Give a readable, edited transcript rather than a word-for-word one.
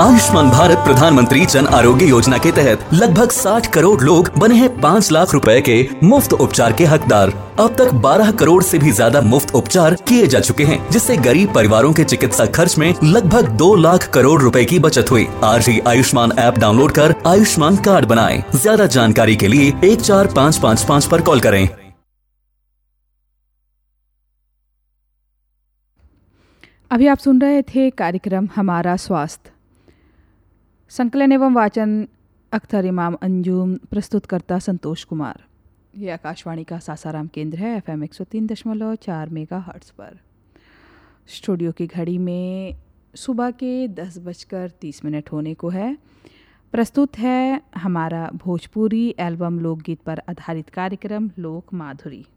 आयुष्मान भारत प्रधानमंत्री जन आरोग्य योजना के तहत लगभग 60 करोड़ लोग बने हैं 5 लाख रुपए के मुफ्त उपचार के हकदार। अब तक 12 करोड़ से भी ज्यादा मुफ्त उपचार किए जा चुके हैं, जिससे गरीब परिवारों के चिकित्सा खर्च में लगभग 2 लाख करोड़ रुपए की बचत हुई। आज ही आयुष्मान ऐप डाउनलोड कर आयुष्मान कार्ड बनाएं। ज्यादा जानकारी के लिए 14555 पर कॉल करें। अभी आप सुन रहे थे कार्यक्रम हमारा स्वास्थ्य। संकलन एवं वाचन अख्तर इमाम अंजुम, प्रस्तुतकर्ता संतोष कुमार। ये आकाशवाणी का सासाराम केंद्र है, FM 103.4 मेगाहर्ट्ज़ पर। स्टूडियो की घड़ी में सुबह के 10:30 होने को है। प्रस्तुत है हमारा भोजपुरी एल्बम लोकगीत पर आधारित कार्यक्रम लोक माधुरी।